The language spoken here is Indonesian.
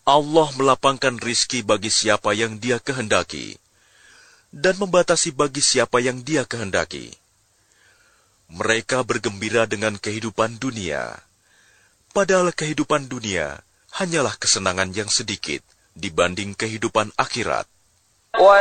Allah melapangkan rizki bagi siapa yang Dia kehendaki, dan membatasi bagi siapa yang Dia kehendaki. Mereka bergembira dengan kehidupan dunia, padahal kehidupan dunia hanyalah kesenangan yang sedikit dibanding kehidupan akhirat.